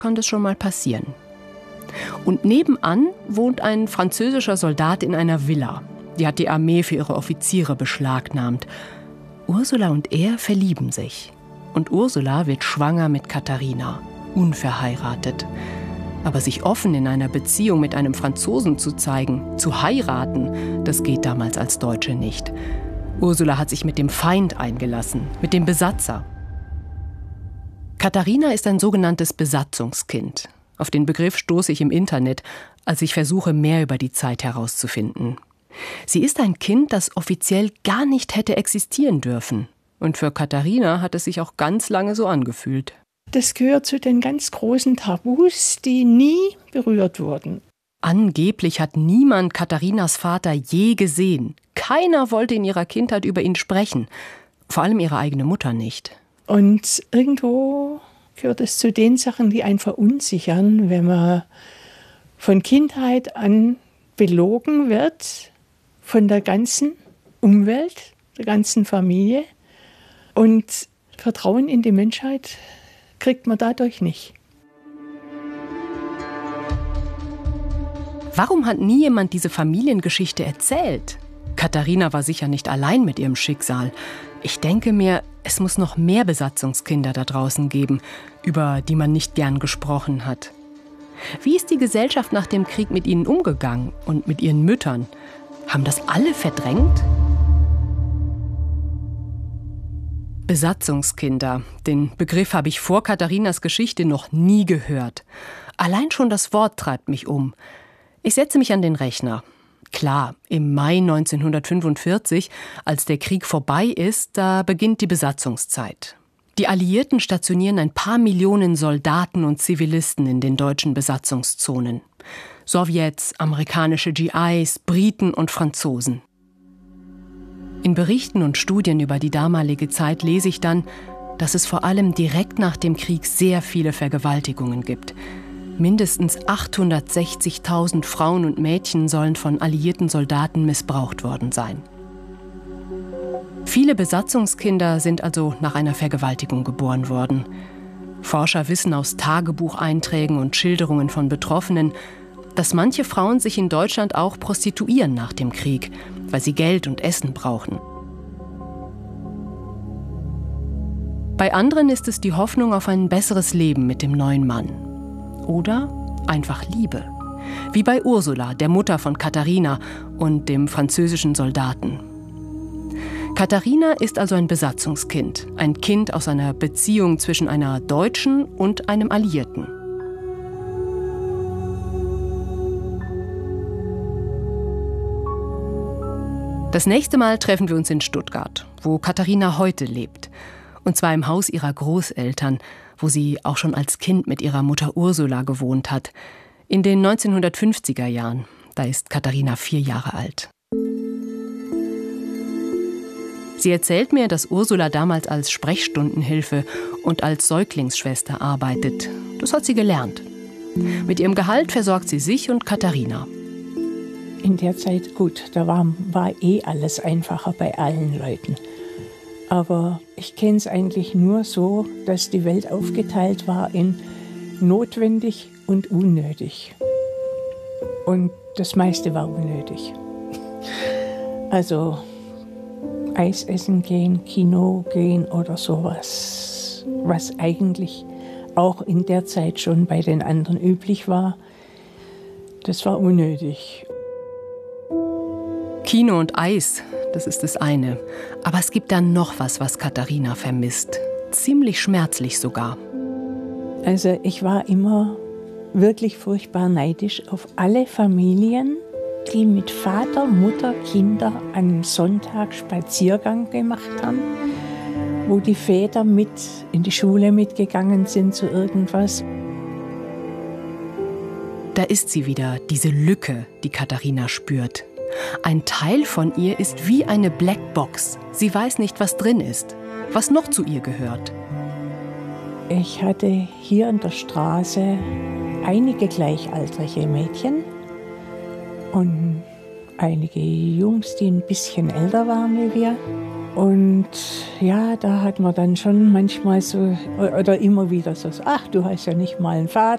kann das schon mal passieren. Und nebenan wohnt ein französischer Soldat in einer Villa. Die hat die Armee für ihre Offiziere beschlagnahmt. Ursula und er verlieben sich. Und Ursula wird schwanger mit Katharina, unverheiratet. Aber sich offen in einer Beziehung mit einem Franzosen zu zeigen, zu heiraten, das geht damals als Deutsche nicht. Ursula hat sich mit dem Feind eingelassen, mit dem Besatzer. Katharina ist ein sogenanntes Besatzungskind. Auf den Begriff stoße ich im Internet, als ich versuche, mehr über die Zeit herauszufinden. Sie ist ein Kind, das offiziell gar nicht hätte existieren dürfen. Und für Katharina hat es sich auch ganz lange so angefühlt. Das gehört zu den ganz großen Tabus, die nie berührt wurden. Angeblich hat niemand Katharinas Vater je gesehen. Keiner wollte in ihrer Kindheit über ihn sprechen. Vor allem ihre eigene Mutter nicht. Und irgendwo gehört es zu den Sachen, die einen verunsichern, wenn man von Kindheit an belogen wird von der ganzen Umwelt, der ganzen Familie. Und Vertrauen in die Menschheit kriegt man dadurch nicht. Warum hat nie jemand diese Familiengeschichte erzählt? Katharina war sicher nicht allein mit ihrem Schicksal. Ich denke mir, es muss noch mehr Besatzungskinder da draußen geben, über die man nicht gern gesprochen hat. Wie ist die Gesellschaft nach dem Krieg mit ihnen umgegangen und mit ihren Müttern? Haben das alle verdrängt? Besatzungskinder. Den Begriff habe ich vor Katharinas Geschichte noch nie gehört. Allein schon das Wort treibt mich um. Ich setze mich an den Rechner. Klar, im Mai 1945, als der Krieg vorbei ist, da beginnt die Besatzungszeit. Die Alliierten stationieren ein paar Millionen Soldaten und Zivilisten in den deutschen Besatzungszonen. Sowjets, amerikanische GIs, Briten und Franzosen. In Berichten und Studien über die damalige Zeit lese ich dann, dass es vor allem direkt nach dem Krieg sehr viele Vergewaltigungen gibt. Mindestens 860.000 Frauen und Mädchen sollen von alliierten Soldaten missbraucht worden sein. Viele Besatzungskinder sind also nach einer Vergewaltigung geboren worden. Forscher wissen aus Tagebucheinträgen und Schilderungen von Betroffenen, dass manche Frauen sich in Deutschland auch prostituieren nach dem Krieg, weil sie Geld und Essen brauchen. Bei anderen ist es die Hoffnung auf ein besseres Leben mit dem neuen Mann. Oder einfach Liebe. Wie bei Ursula, der Mutter von Katharina und dem französischen Soldaten. Katharina ist also ein Besatzungskind, ein Kind aus einer Beziehung zwischen einer Deutschen und einem Alliierten. Das nächste Mal treffen wir uns in Stuttgart, wo Katharina heute lebt. Und zwar im Haus ihrer Großeltern, wo sie auch schon als Kind mit ihrer Mutter Ursula gewohnt hat. In den 1950er Jahren. Da ist Katharina 4 Jahre alt. Sie erzählt mir, dass Ursula damals als Sprechstundenhilfe und als Säuglingsschwester arbeitet. Das hat sie gelernt. Mit ihrem Gehalt versorgt sie sich und Katharina. In der Zeit, gut, da war alles einfacher bei allen Leuten. Aber ich kenne es eigentlich nur so, dass die Welt aufgeteilt war in notwendig und unnötig. Und das meiste war unnötig. Also Eis essen gehen, Kino gehen oder sowas, was eigentlich auch in der Zeit schon bei den anderen üblich war, das war unnötig. Kino und Eis, das ist das eine. Aber es gibt dann noch was Katharina vermisst. Ziemlich schmerzlich sogar. Also ich war immer wirklich furchtbar neidisch auf alle Familien, die mit Vater, Mutter, Kinder einen Sonntag Spaziergang gemacht haben, wo die Väter mit in die Schule mitgegangen sind zu irgendwas. Da ist sie wieder, diese Lücke, die Katharina spürt. Ein Teil von ihr ist wie eine Blackbox. Sie weiß nicht, was drin ist, was noch zu ihr gehört. Ich hatte hier in der Straße einige gleichaltrige Mädchen und einige Jungs, die ein bisschen älter waren wie wir. Und ja, da hat man dann schon manchmal so, oder immer wieder so, ach, du hast ja nicht mal einen Vater.